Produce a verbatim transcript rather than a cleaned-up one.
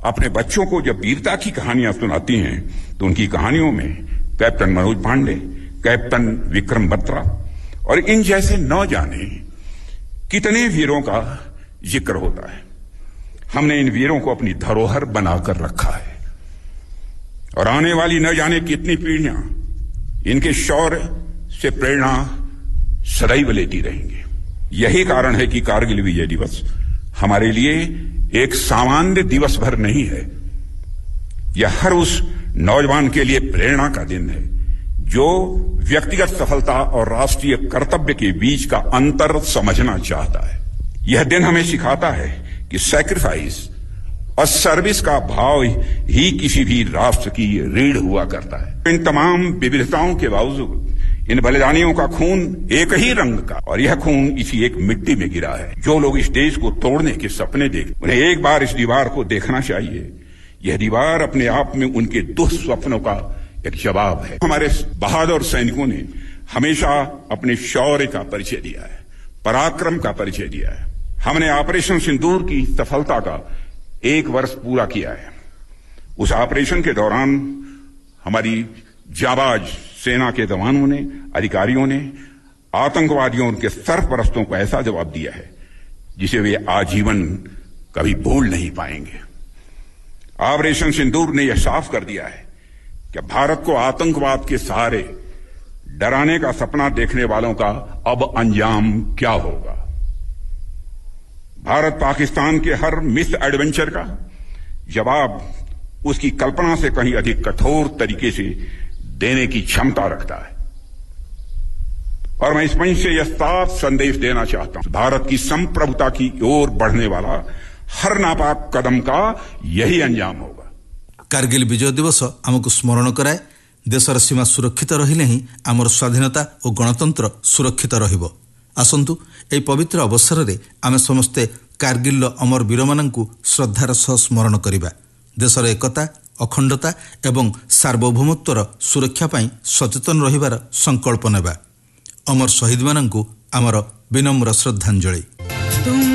अपने बच्चों को जब वीरता की कहानियां सुनाती हैं तो उनकी कहानियों में कैप्टन मनोज पांडे, कैप्टन विक्रम बत्रा और इन जैसे न जाने कितने वीरों का जिक्र होता है। हमने इन वीरों को अपनी धरोहर बनाकर रखा है और आने वाली न जाने कितनी पीढ़ियां इनके शौर्य से प्रेरणा सदैव लेती रहेंगी। यही कारण है कि कारगिल विजय दिवस हमारे लिए एक सामान्य दिवस भर नहीं है। यह हर उस नौजवान के लिए प्रेरणा का दिन है जो व्यक्तिगत सफलता और राष्ट्रीय कर्तव्य के बीच का अंतर समझना चाहता है। यह दिन हमें सिखाता है कि सैक्रिफाइस और सर्विस का भाव ही किसी भी राष्ट्र की रीढ़ हुआ करता है। इन तमाम विविधताओं के बावजूद इन बलिदानियों का खून एक ही रंग का और यह खून इसी एक मिट्टी में गिरा है। जो लोग इस देश को तोड़ने के सपने देखते उन्हें एक बार इस दीवार को देखना चाहिए। यह दीवार अपने आप में उनके दुस्वप्नों का एक जवाब है। हमारे बहादुर सैनिकों ने हमेशा अपने शौर्य का परिचय दिया है, पराक्रम का परिचय दिया है। हमने ऑपरेशन सिंदूर की सफलता का एक वर्ष पूरा किया है। उस ऑपरेशन के दौरान हमारी जाबाज सेना के जवानों ने, अधिकारियों ने आतंकवादियों और उनके सरपरस्तों को ऐसा जवाब दिया है जिसे वे आजीवन कभी भूल नहीं पाएंगे। ऑपरेशन सिंदूर ने यह साफ कर दिया है कि भारत को आतंकवाद के सहारे डराने का सपना देखने वालों का अब अंजाम क्या होगा। भारत पाकिस्तान के हर मिस एडवेंचर का जवाब उसकी कल्पना से कहीं अधिक कठोर तरीके से देने की क्षमता रखता है। और मैं इस मंच से यह साफ संदेश देना चाहता हूं, भारत की संप्रभुता की ओर बढ़ने वाला हर नापाक कदम का यही अंजाम होगा। कारगिल विजय दिवस आमको स्मरण कराए देशर सीमा सुरक्षित रहिले ही आमर स्वाधीनता और गणतंत्र सुरक्षित रहिबो। आसंतु एई पवित्र अवसर रे आमे समस्ते कारगिल अमर वीर माननकु श्रद्धार सह स्मरण करिबा। देशर एकता, अखंडता एवं सार्वभौमत्वर सुरक्षा पाई सचेतन रहिबार संकल्प नेबा। अमर शहीद माननकु आमर विनम्र श्रद्धांजलि।